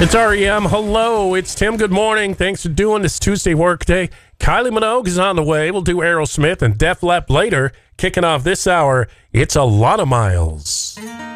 It's REM. Hello, it's Tim. Good morning. Thanks for doing this Tuesday work day. Kylie Minogue is on the way. We'll do Aerosmith and Def Leppard later. Kicking off this hour, it's A Lot of Miles.